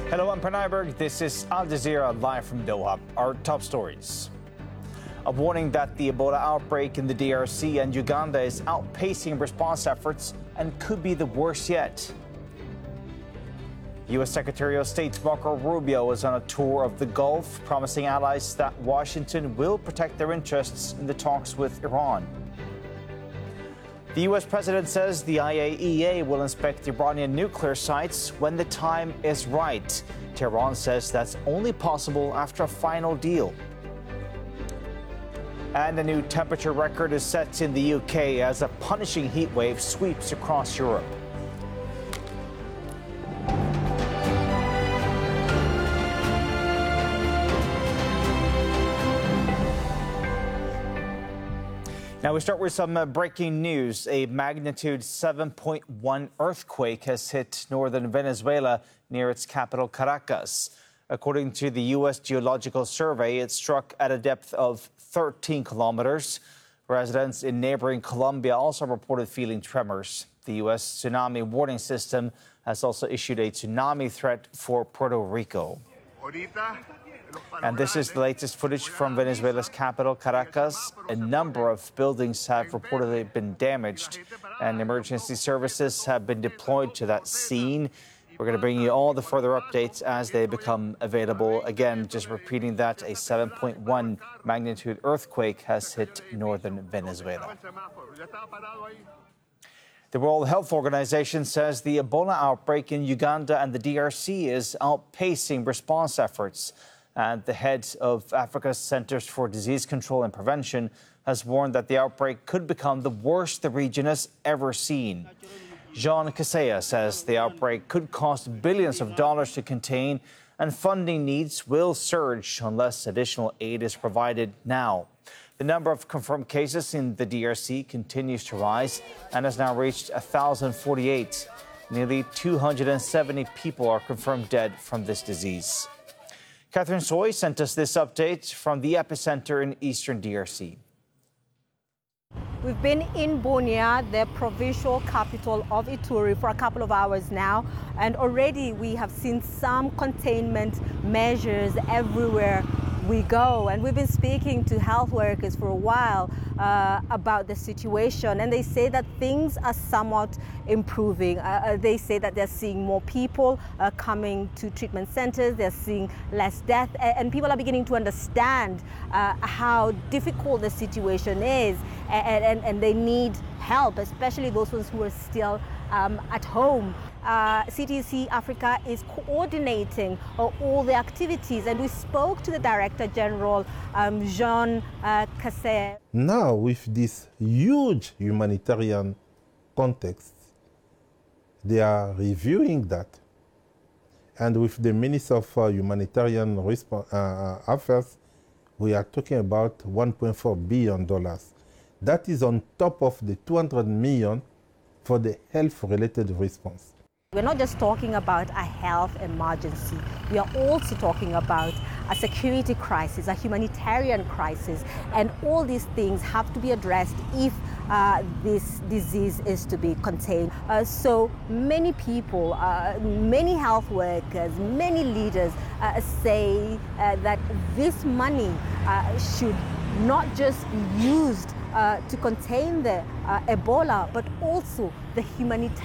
Hello, I'm Pranay Berg. This is Al Jazeera live from Doha. Our top stories. A warning that the Ebola outbreak in the DRC and Uganda is outpacing response efforts and could be the worst yet. U.S. Secretary of State Marco Rubio is on a tour of the Gulf, promising allies that Washington will protect their interests in the talks with Iran. The U.S. president says the IAEA will inspect Iranian nuclear sites when the time is right. Tehran says that's only possible after a final deal. And a new temperature record is set in the UK as a punishing heat wave sweeps across Europe. Now we start with some breaking news. A magnitude 7.1 earthquake has hit northern Venezuela near its capital, Caracas. According to the U.S. Geological Survey, it struck at a depth of 13 kilometers. Residents in neighboring Colombia also reported feeling tremors. The U.S. tsunami warning system has also issued a tsunami threat for Puerto Rico. And this is the latest footage from Venezuela's capital, Caracas. A number of buildings have reportedly been damaged, and emergency services have been deployed to that scene. We're going to bring you all the further updates as they become available. Again, just repeating that a 7.1 magnitude earthquake has hit northern Venezuela. The World Health Organization says the Ebola outbreak in Uganda and the DRC is outpacing response efforts. And the head of Africa's Centers for Disease Control and Prevention has warned that the outbreak could become the worst the region has ever seen. Jean Kaseya says the outbreak could cost billions of dollars to contain, and funding needs will surge unless additional aid is provided now. The number of confirmed cases in the DRC continues to rise and has now reached 1,048. Nearly 270 people are confirmed dead from this disease. Catherine Soy sent us this update from the epicenter in eastern DRC. We've been in Bunia, the provincial capital of Ituri, for a couple of hours now, and already we have seen some containment measures everywhere we go. And we've been speaking to health workers for a while about the situation, and they say that things are somewhat improving. They say that they're seeing more people coming to treatment centers, they're seeing less death, and people are beginning to understand how difficult the situation is, and they need help, especially those ones who are still at home. CDC Africa is coordinating all the activities, and we spoke to the Director General, Jean Kaseya. Now, with this huge humanitarian context, they are reviewing that. And with the Minister of Humanitarian Affairs, we are talking about $1.4 billion. That is on top of the $200 million for the health-related response. We're not just talking about a health emergency. We are also talking about a security crisis, a humanitarian crisis, and all these things have to be addressed if this disease is to be contained. So many people, many health workers, many leaders say that this money should not just be used to contain the Ebola, but also the humanitarian